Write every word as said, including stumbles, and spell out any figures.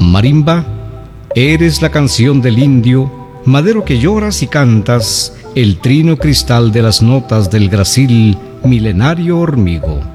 Marimba, eres la canción del indio, madero que lloras y cantas, el trino cristal de las notas del gracil, milenario hormigo.